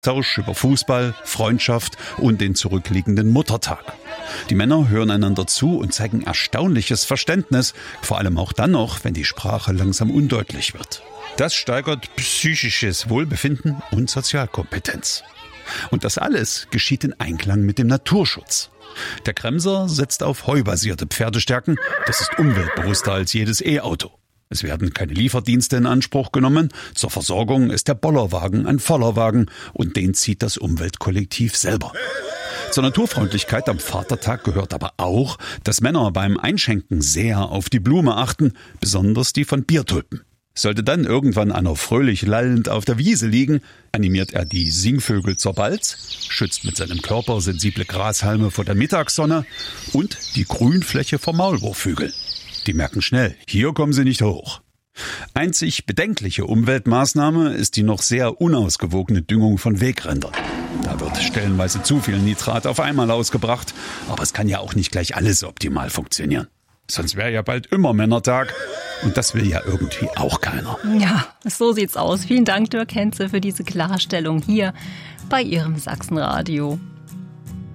Tausch über Fußball, Freundschaft und den zurückliegenden Muttertag. Die Männer hören einander zu und zeigen erstaunliches Verständnis, vor allem auch dann noch, wenn die Sprache langsam undeutlich wird. Das steigert psychisches Wohlbefinden und Sozialkompetenz. Und das alles geschieht in Einklang mit dem Naturschutz. Der Kremser setzt auf heubasierte Pferdestärken, das ist umweltbewusster als jedes E-Auto. Es werden keine Lieferdienste in Anspruch genommen. Zur Versorgung ist der Bollerwagen ein Vollerwagen und den zieht das Umweltkollektiv selber. Zur Naturfreundlichkeit am Vatertag gehört aber auch, dass Männer beim Einschenken sehr auf die Blume achten, besonders die von Biertulpen. Sollte dann irgendwann einer fröhlich lallend auf der Wiese liegen, animiert er die Singvögel zur Balz, schützt mit seinem Körper sensible Grashalme vor der Mittagssonne und die Grünfläche vor Maulwurfvögeln. Die merken schnell, hier kommen sie nicht hoch. Einzig bedenkliche Umweltmaßnahme ist die noch sehr unausgewogene Düngung von Wegrändern. Da wird stellenweise zu viel Nitrat auf einmal ausgebracht, aber es kann ja auch nicht gleich alles optimal funktionieren. Sonst wäre ja bald immer Männertag und das will ja irgendwie auch keiner. Ja, so sieht's aus. Vielen Dank, Dirk Henze, für diese Klarstellung hier bei Ihrem Sachsenradio.